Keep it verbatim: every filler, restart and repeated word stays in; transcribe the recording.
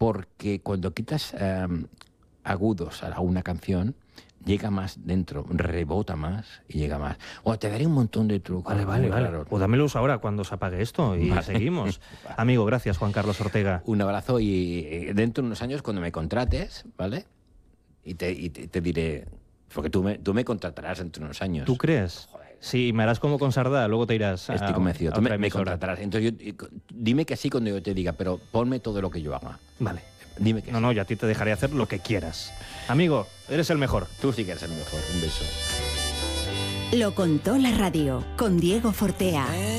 porque cuando quitas eh, agudos a una canción, llega más dentro, rebota más y llega más. O te daré un montón de trucos. Vale, vale, vale. Raros. Pues dámelos ahora cuando se apague esto y vale. seguimos. Amigo, gracias, Juan Carlos Ortega. Un abrazo y dentro de unos años, cuando me contrates, ¿vale? Y te, y te, te diré... Porque tú me, tú me contratarás dentro de unos años. ¿Tú crees? Joder. Sí, me harás como con Sardá, luego te irás a... Estoy convencido. a Tú otra me, me emisora. contratarás. Entonces, yo, dime que sí cuando yo te diga, pero ponme todo lo que yo haga. Vale. Dime que No, sí. no, yo a ti te dejaré hacer lo que quieras. Amigo, eres el mejor. Tú sí que eres el mejor. Un beso. Lo contó la radio con Diego Fortea.